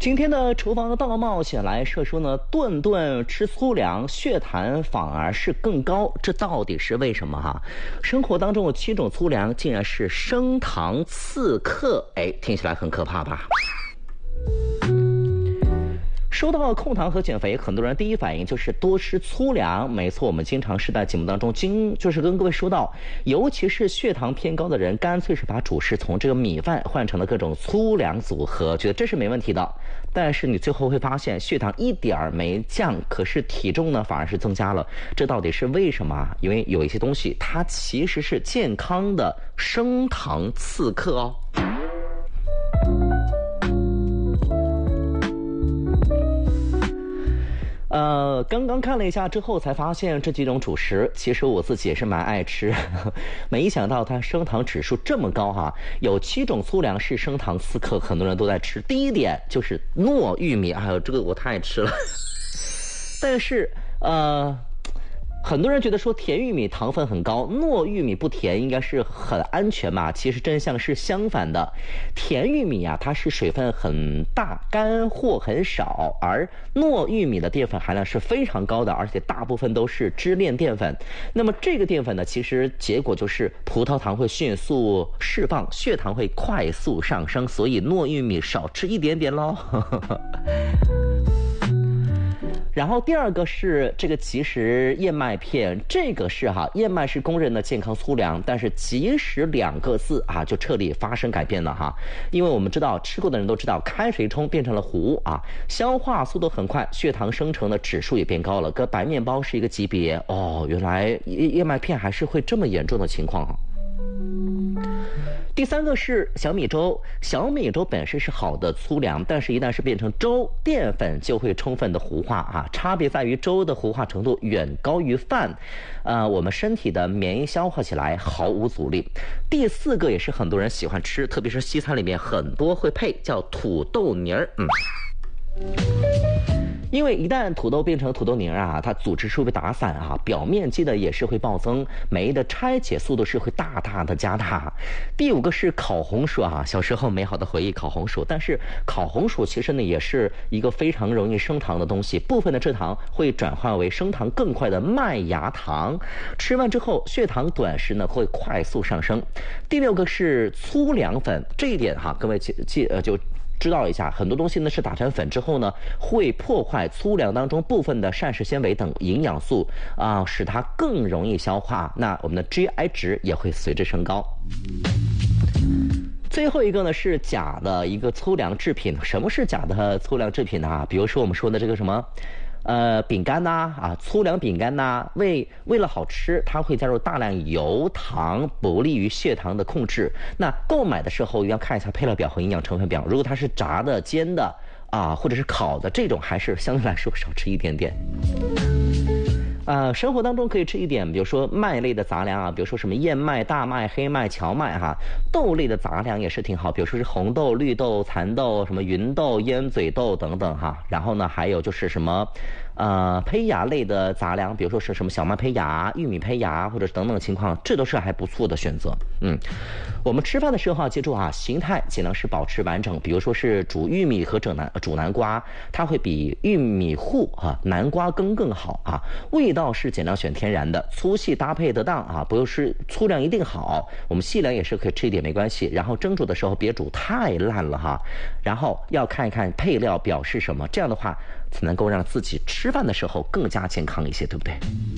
今天的厨房大冒险来说呢，顿顿吃粗粮，血糖反而是更高，这到底是为什么哈？生活当中的7种粗粮竟然是升糖刺客，听起来很可怕吧？说到控糖和减肥，很多人第一反应就是多吃粗粮。没错，我们经常是在节目当中就是跟各位说到，尤其是血糖偏高的人，干脆是把主食从这个米饭换成了各种粗粮组合，觉得这是没问题的。但是你最后会发现，血糖一点儿没降，可是体重呢反而是增加了。这到底是为什么？因为有一些东西它其实是健康的升糖刺客哦。刚刚看了一下之后才发现这几种主食其实我自己也是蛮爱吃，没想到它升糖指数这么高哈。有7种粗粮是升糖刺客，很多人都在吃。第一点就是糯玉米，哎呦，这个我太爱吃了。但是很多人觉得说甜玉米糖分很高，糯玉米不甜，应该是很安全嘛？其实真相是相反的。甜玉米啊，它是水分很大，干货很少，而糯玉米的淀粉含量是非常高的，而且大部分都是支链淀粉。那么这个淀粉呢，其实结果就是葡萄糖会迅速释放，血糖会快速上升，所以糯玉米少吃一点点咯。然后第二个是这个即食燕麦片，这个是燕麦是公认的健康粗粮，但是即食2个字就彻底发生改变了哈。因为我们知道吃过的人都知道，开水冲变成了糊消化速度很快，血糖生成的指数也变高了，跟白面包是一个级别哦。原来燕麦片还是会这么严重的情况第3个是小米粥，小米粥本身是好的粗粮，但是一旦是变成粥，淀粉就会充分的糊化差别在于粥的糊化程度远高于饭，我们身体的免疫消化起来毫无阻力。第4个也是很多人喜欢吃，特别是西餐里面很多会配，叫土豆泥儿。因为一旦土豆变成土豆泥它组织是会打散表面积的也是会暴增，酶的拆解速度是会大大的加大。第5个是烤红薯小时候美好的回忆烤红薯，但是烤红薯其实呢也是一个非常容易升糖的东西，部分的蔗糖会转化为升糖更快的麦芽糖，吃完之后血糖短时呢会快速上升。第6个是粗粮粉，这一点各位就知道一下，很多东西呢是打成粉之后呢，会破坏粗粮当中部分的膳食纤维等营养素使它更容易消化，那我们的 GI 值也会随之升高。最后一个呢是假的一个粗粮制品。什么是假的粗粮制品呢？比如说我们说的这个什么饼干粗粮饼干为了好吃，它会加入大量油糖，不利于血糖的控制。那购买的时候要看一下配料表和营养成分表，如果它是炸的、煎的或者是烤的，这种还是相对来说少吃一点点。生活当中可以吃一点，比如说麦类的杂粮比如说什么燕麦、大麦、黑麦、荞麦豆类的杂粮也是挺好，比如说是红豆、绿豆、蚕豆、什么芸豆、烟嘴豆等等然后呢还有就是什么胚芽类的杂粮，比如说是什么小麦胚芽、玉米胚芽或者是等等情况，这都是还不错的选择。我们吃饭的时候记住形态尽量是保持完整，比如说是煮玉米和煮南瓜，它会比玉米糊南瓜更好味道是尽量选天然的，粗细搭配得当不是粗粮一定好，我们细粮也是可以吃一点没关系。然后蒸煮的时候别煮太烂了然后要看一看配料表是什么，这样的话才能够让自己吃饭的时候更加健康一些，对不对？